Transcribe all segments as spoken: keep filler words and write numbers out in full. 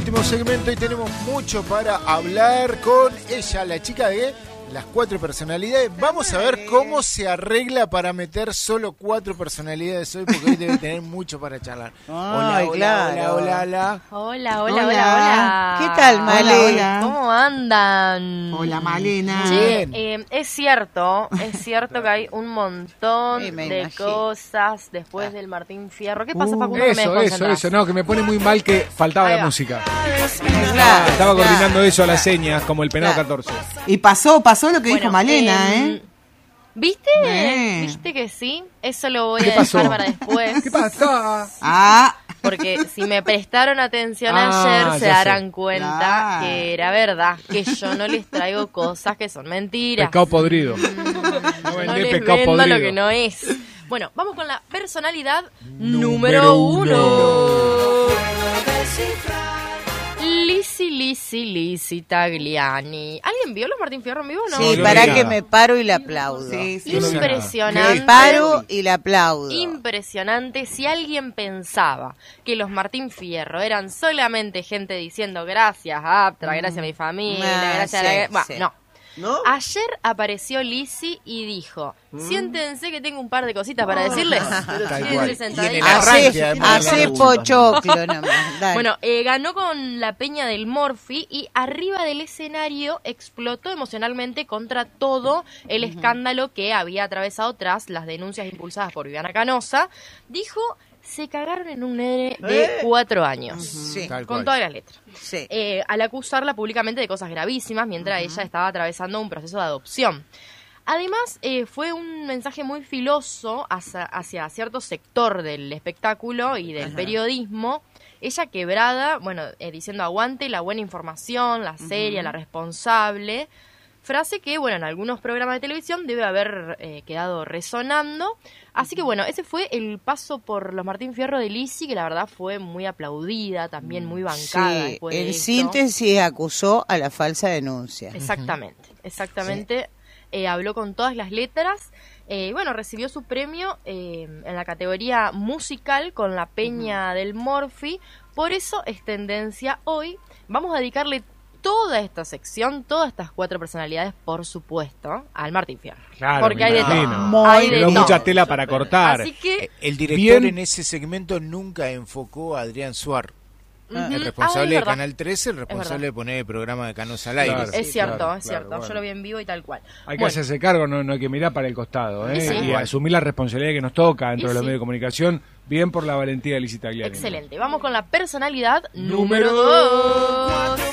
último segmento y tenemos mucho para hablar con ella, la chica de las cuatro personalidades. Vamos a ver cómo se arregla para meter solo cuatro personalidades hoy, porque hoy debe tener mucho para charlar. Hola, Ay, hola, claro. hola, hola, hola. Hola, hola, hola, hola. ¿Qué tal, Male? Hola. ¿Cómo andan? Hola, Malena. Che, eh, es cierto, es cierto que hay un montón Sí, me de imagino. cosas después del Martín Fierro. ¿Qué pasa, Uh, Facundo? que me Eso, eso, desconcentras? eso, no, que me pone muy mal que faltaba Ahí la va. música. Claro, Estaba claro. coordinando eso a las señas, como el penado Claro. catorce. Y pasó, pasó lo que Bueno, dijo Malena, em, ¿eh? ¿Viste? Eh. ¿Viste que sí? Eso lo voy ¿Qué a pasó? dejar para después. ¿Qué pasa? Ah, Porque si me prestaron atención Ah, ayer, se ya darán sé. cuenta Claro. que era verdad, que yo no les traigo cosas que son mentiras. Pescado podrido. Mm, No no vendés les pescado vendo podrido. lo que no es. Bueno, vamos con la personalidad Número número uno. uno. Lizzy, Lizzy, Lizzy Tagliani. ¿Alguien vio los Martín Fierro en vivo o no? Sí, no para vi que nada. me paro y le aplaudo. sí, sí. Yo no vi nada. Impresionante. Me paro y le aplaudo. Impresionante. Si alguien pensaba que los Martín Fierro eran solamente gente diciendo gracias Aptra, gracias a mi familia, Ah, gracias sí, a la... Bah, sí. no. ¿No? Ayer apareció Lizzy y dijo, siéntense que tengo un par de cositas para decirles. Tal Quédense cual. Y en sentaditos. el arranque, Hace, además, hace la pochoclo nomás. Dale. Bueno, eh, ganó con la peña del Morphy y arriba del escenario explotó emocionalmente contra todo el escándalo que había atravesado tras las denuncias impulsadas por Viviana Canosa. Dijo, se cagaron en un nene de ¿Eh? cuatro años. Sí, Tal Con cual. todas las letras. sí. Eh, al acusarla públicamente de cosas gravísimas mientras ella estaba atravesando un proceso de adopción. Además, eh, fue un mensaje muy filoso hacia, hacia cierto sector del espectáculo y del periodismo. Ella quebrada, bueno, eh, diciendo aguante la buena información, la seria, la responsable. Frase que, bueno, en algunos programas de televisión debe haber eh, quedado resonando. Así que, bueno, ese fue el paso por los Martín Fierro de Lizzy, que la verdad fue muy aplaudida, también muy bancada. Sí, después de en esto. síntesis acusó a la falsa denuncia. Exactamente, exactamente. Eh, habló con todas las letras. Eh, y bueno, recibió su premio eh, en la categoría musical con la Peña del Morphy. Por eso es tendencia hoy. Vamos a dedicarle toda esta sección, todas estas cuatro personalidades, por supuesto, al Martín Fierro. Claro, Porque me hay de imagino. todo. Hay de Quedó todo. mucha tela para cortar. Así que... El director Bien. en ese segmento nunca enfocó a Adrián Suar, ujú. el Ah, es responsable de verdad. Canal trece, el responsable de poner el programa de Canosa al aire. Claro. Es Sí, cierto, claro, es claro, cierto. Yo bueno. lo vi en vivo y tal cual. Hay que Bueno, hacerse cargo, no, no hay que mirar para el costado, ¿eh? Y sí. Y asumir la responsabilidad que nos toca dentro Y de los sí. medios de comunicación. Bien por la valentía de Lizzy Tagliani. excelente. Vamos con la personalidad Número número dos.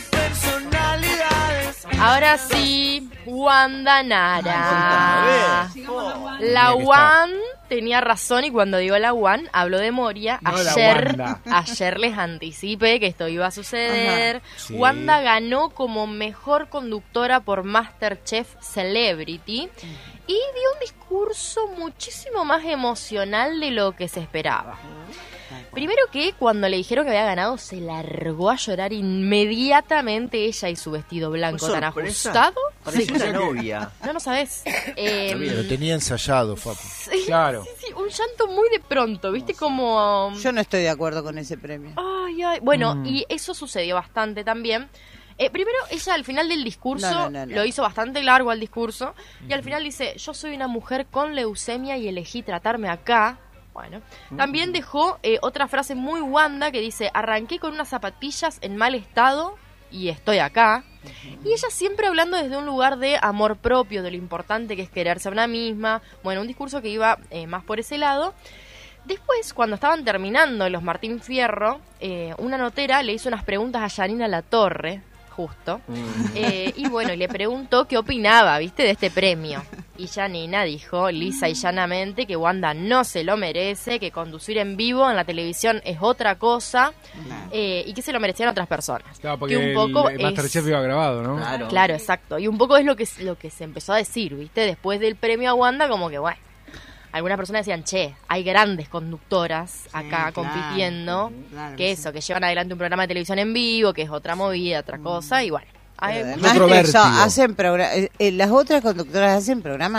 Ahora sí, Wanda Nara. La Tenía que Wan tenía razón y cuando digo la Wan hablo de Moria. No, la ayer, Wanda. ayer les anticipé que esto iba a suceder. Sí. Wanda ganó como mejor conductora por MasterChef Celebrity y dio un discurso muchísimo más emocional de lo que se esperaba. Primero que cuando le dijeron que había ganado se largó a llorar inmediatamente ella y su vestido blanco ¿Fue tan sorpresa? ajustado. Parecía una novia. No, no sabes. Eh, Lo tenía ensayado, Facu. sí, Claro. sí, sí, un llanto muy de pronto, ¿viste? Como... Yo no estoy de acuerdo con ese premio. Ay, ay. Bueno, Mm. y eso sucedió bastante también. Eh, primero, ella al final del discurso, No, no, no, no. lo hizo bastante largo al discurso, y al final dice, yo soy una mujer con leucemia y elegí tratarme acá. Bueno, también dejó eh, otra frase muy Wanda que dice, arranqué con unas zapatillas en mal estado y estoy acá. Y ella siempre hablando desde un lugar de amor propio, de lo importante que es quererse a una misma. Bueno, un discurso que iba eh, más por ese lado. Después, cuando estaban terminando los Martín Fierro, eh, una notera le hizo unas preguntas a Yanina Latorre, justo. Eh, y bueno, y le preguntó qué opinaba, ¿viste? De este premio. Y Yanina dijo, lisa y llanamente, que Wanda no se lo merece, que conducir en vivo en la televisión es otra cosa, eh, y que se lo merecían otras personas. Claro, porque que un poco el, el es- Masterchef iba grabado, ¿no? Claro. Claro, exacto. Y un poco es lo que lo que se empezó a decir, ¿viste? Después del premio a Wanda, como que, bueno, algunas personas decían, che, hay grandes conductoras acá claro, compitiendo, claro que que eso, que llevan adelante un programa de televisión en vivo, que es otra movida, otra cosa, y bueno. hay Pero muchos- además Otro de eso, vértigo. hacen programa, eh, eh, las otras conductoras hacen programas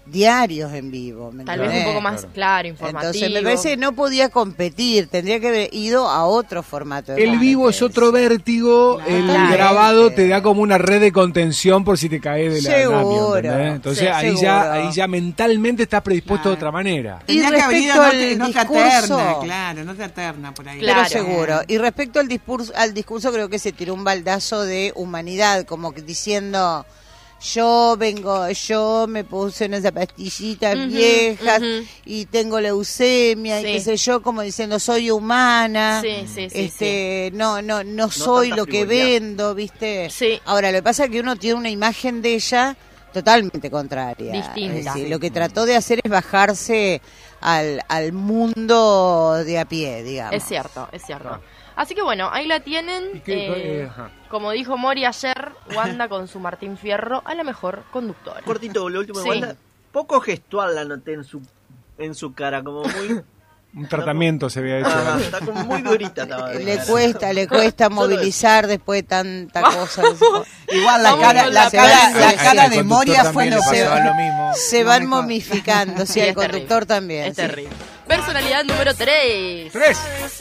diarios en vivo. ¿me Tal vez entendés? un poco más Claro. claro, informativo. Entonces me parece que no podía competir, tendría que haber ido a otro formato. de El radio, vivo es que otro vértigo, el Totalmente. grabado te da como una red de contención por si te caes de la Seguro. andamio, ¿entendés? Entonces Sí, ahí seguro. ya ahí ya mentalmente estás predispuesto de Claro. otra manera. Y Tendría que haber ido, respecto no al te, no te discurso- aterna, claro, no te aterna por ahí. Claro. Pero seguro. Y respecto al discurso, al discurso creo que se tiró un baldazo de humanidad, como que diciendo, yo vengo, yo me puse unas pastillitas Ujú, viejas ujú. y tengo leucemia Sí. y qué sé yo, como diciendo, soy humana. Sí, sí, sí, este, no, no, no soy tanta lo que frivolidad. vendo, ¿viste? Sí. Ahora, lo que pasa es que uno tiene una imagen de ella totalmente contraria. Distinta. Es decir, lo que trató de hacer es bajarse al, al mundo de a pie, digamos. Es cierto, es cierto. Así que bueno, ahí la tienen. ¿Y qué- eh, eh, ajá. como dijo Mori ayer, Wanda con su Martín Fierro a la mejor conductora. Cortito, lo último de Sí. Wanda. Poco gestual la noté en su en su cara, como muy... Un tratamiento se había hecho. Ajá, está como muy durita. Estaba de Le cara. cuesta, le cuesta Solo movilizar después de tanta cosa. Igual la Vamos cara, con la la cara, cara. la Sí, cara al de conductor Moria fue también lo le pasaba peor. lo mismo. Se Lo van mejor. momificando, sí, Sí, al es conductor terrible. también. Es sí. terrible. Personalidad número tres. Tres.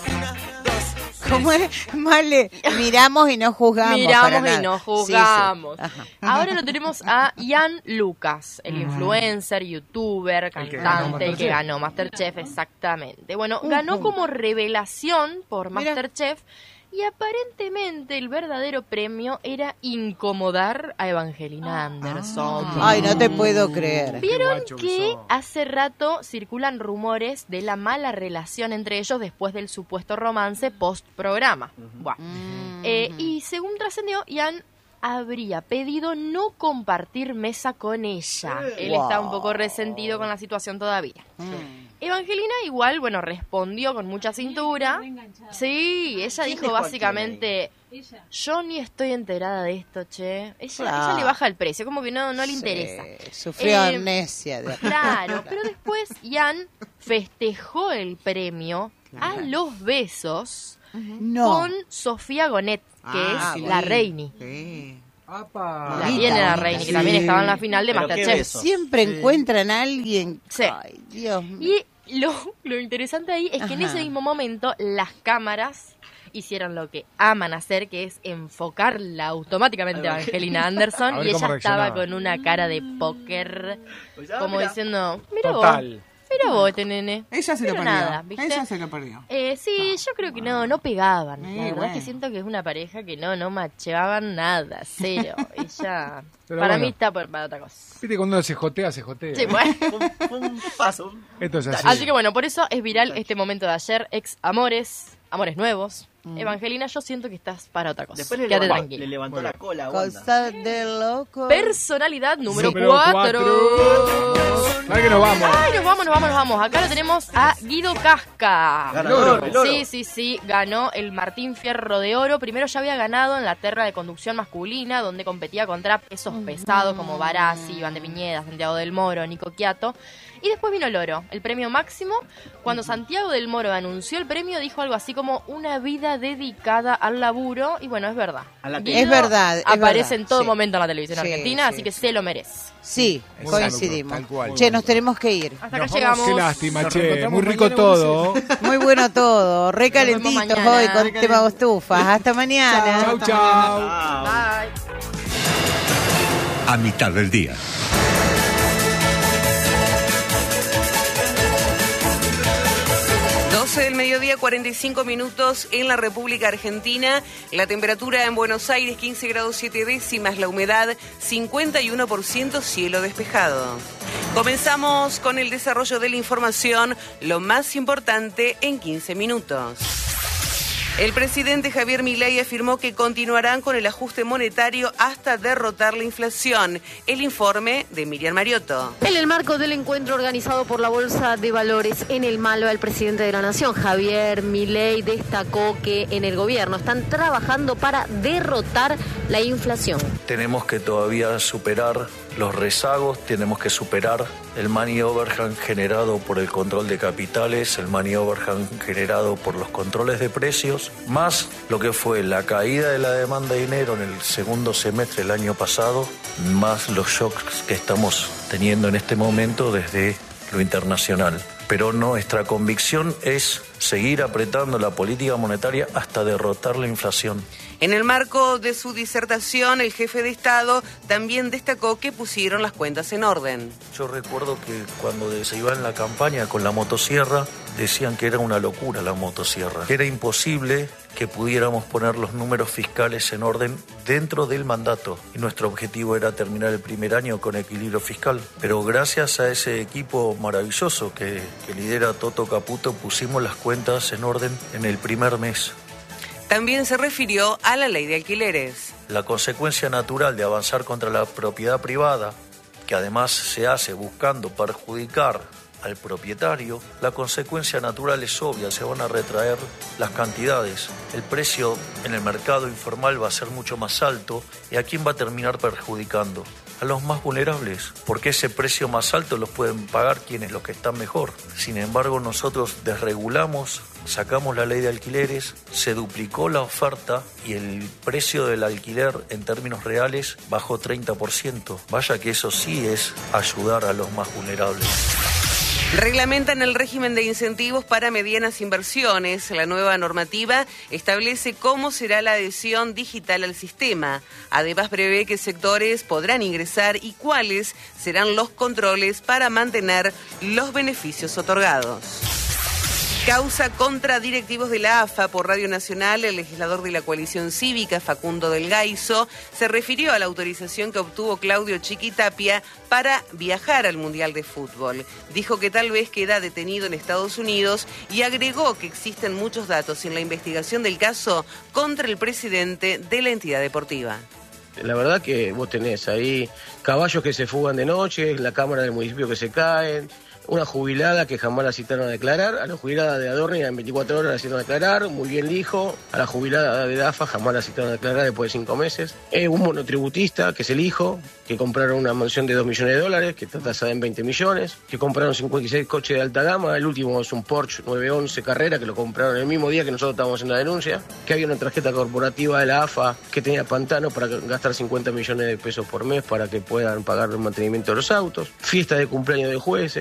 ¿Cómo es? Male, miramos y no juzgamos. Miramos para y nada. no Sí, sí. juzgamos. Ajá. Ahora lo tenemos a Ian Lucas, el influencer, youtuber, que ganó cantante, que Masterchef. ganó Masterchef, exactamente. Bueno, ganó como revelación por Mira. Masterchef y aparentemente el verdadero premio era incomodar a Evangelina Anderson. Ay, no te puedo creer. Vieron guacho que que sos. hace rato circulan rumores de la mala relación entre ellos después del supuesto romance post programa. Buah. Eh, y según trascendió, Ian habría pedido no compartir mesa con ella. Él Wow. está un poco resentido con la situación todavía. Evangelina igual, bueno, respondió con mucha cintura. Sí, ella dijo dijo básicamente, yo ni estoy enterada de esto, che. Ella, Claro. ella le baja el precio, como que no, no le Sí, interesa. Sufrió Eh, amnesia. de- Claro, pero después Ian festejó el premio a los besos No. con Sofía Gonet, que Ah, es sí. la Reini. Sí. Apa. La Bonita, tiene la bonita, Reini, que sí. también estaba en la final de Pero qué Masterchef. beso. Siempre encuentran a alguien. Sí. Ay, Dios mío. Y lo, lo interesante ahí es que en Ajá. ese mismo momento las cámaras hicieron lo que aman hacer, que es enfocarla automáticamente a Angelina A Anderson ver y cómo ella estaba reaccionaba. con una cara de póker, Pues, ah, como mira. diciendo, mira vos, Total. mira vos este nene. Ella se lo Pero perdió. nada, ¿viste? Ella se lo perdió. Eh, sí, yo creo que no, no pegaban. Sí, la verdad bueno. es que siento que es una pareja que no, no macheaban nada, cero. Ella, Pero para bueno. mí está por, para otra cosa. Viste cuando se jotea, se jotea. Sí, bueno. Fue un, fue un paso. un- Esto es así. Así que bueno, por eso es viral este momento de ayer, ex amores, amores nuevos. Evangelina, yo siento que estás para otra cosa. Después le Quédate levantó, tranquila. le levantó Bueno. la cola a Wanda. Cosa de loco. Personalidad número Número cuatro. Dale que nos vamos. Ay, nos vamos, nos vamos, nos vamos. Acá lo tenemos a Guido Casca. Ganador, el oro. Sí, sí, sí, ganó el Martín Fierro de Oro. Primero ya había ganado en la terna de conducción masculina, donde competía contra pesos pesados como Barassi, Iván de Piñeda, Santiago del Moro, Nico Quiato. Y después vino el oro, el premio máximo. Cuando Santiago del Moro anunció el premio, dijo algo así como una vida dedicada al laburo. Y bueno, es verdad. A la Guido Es verdad, es aparece verdad, en todo sí. momento en la televisión Sí, argentina, sí, así que sí. se lo merece. Sí, Exacto, coincidimos. tal cual. Che, nos tenemos que ir. Hasta acá Nos vamos. llegamos. Qué lástima, Nos che. reencontramos Muy rico mañana, todo. Muy bueno todo. Re calentitos mañana. hoy con tema estufas. Hasta mañana. Chau, chau. Chao. Bye. A mitad del día. doce del mediodía, cuarenta y cinco minutos en la República Argentina. La temperatura en Buenos Aires, quince grados siete décimas. La humedad, cincuenta y uno por ciento, cielo despejado. Comenzamos con el desarrollo de la información, lo más importante en quince minutos. El presidente Javier Milei afirmó que continuarán con el ajuste monetario hasta derrotar la inflación. El informe de Miriam Mariotto. En el marco del encuentro organizado por la Bolsa de Valores en el Malva, el presidente de la Nación, Javier Milei, destacó que en el gobierno están trabajando para derrotar la inflación. Tenemos que todavía superar los rezagos, tenemos que superar el money overhang generado por el control de capitales, el money overhang generado por los controles de precios, más lo que fue la caída de la demanda de dinero en el segundo semestre del año pasado, más los shocks que estamos teniendo en este momento desde lo internacional. Pero nuestra convicción es seguir apretando la política monetaria hasta derrotar la inflación. En el marco de su disertación, el jefe de Estado también destacó que pusieron las cuentas en orden. Yo recuerdo que cuando se iba en la campaña con la motosierra, decían que era una locura la motosierra. Era imposible que pudiéramos poner los números fiscales en orden dentro del mandato. Y nuestro objetivo era terminar el primer año con equilibrio fiscal. Pero gracias a ese equipo maravilloso que, que lidera Toto Caputo, pusimos las cuentas en orden en el primer mes. También se refirió a la ley de alquileres. La consecuencia natural de avanzar contra la propiedad privada, que además se hace buscando perjudicar al propietario, la consecuencia natural es obvia, se van a retraer las cantidades. El precio en el mercado informal va a ser mucho más alto y ¿a quién va a terminar perjudicando? A los más vulnerables, porque ese precio más alto los pueden pagar quienes los que están mejor. Sin embargo, nosotros desregulamos, sacamos la ley de alquileres, se duplicó la oferta y el precio del alquiler en términos reales bajó treinta por ciento. Vaya que eso sí es ayudar a los más vulnerables. Reglamentan el régimen de incentivos para medianas inversiones. La nueva normativa establece cómo será la adhesión digital al sistema. Además, prevé qué sectores podrán ingresar y cuáles serán los controles para mantener los beneficios otorgados. Causa contra directivos de la A F A por Radio Nacional. El legislador de la coalición cívica, Facundo del Gaizo, se refirió a la autorización que obtuvo Claudio Chiquitapia para viajar al Mundial de Fútbol. Dijo que tal vez queda detenido en Estados Unidos y agregó que existen muchos datos en la investigación del caso contra el presidente de la entidad deportiva. La verdad que vos tenés ahí caballos que se fugan de noche, la cámara del municipio que se caen, una jubilada que jamás la citaron a declarar, a la jubilada de Adorni en veinticuatro horas la citaron a declarar, muy bien hijo, a la jubilada de DAFA jamás la citaron a declarar después de cinco meses, eh, un monotributista que es el hijo, que compraron una mansión de dos millones de dólares, que está tasada en veinte millones, que compraron cincuenta y seis coches de alta gama, el último es un Porsche nueve once Carrera, que lo compraron el mismo día que nosotros estábamos en la denuncia, que había una tarjeta corporativa de la A F A que tenía Pantano para gastar cincuenta millones de pesos por mes para que puedan pagar el mantenimiento de los autos, fiesta de cumpleaños de jueces.